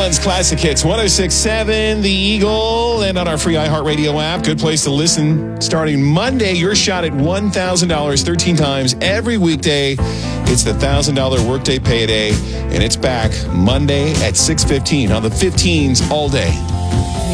Ireland's classic hits, 106.7, The Eagle, and on our free iHeartRadio app. Good place to listen. Starting Monday, your shot at $1,000 13 times every weekday. It's the $1,000 workday payday, and it's back Monday at 6:15 on the 15s all day.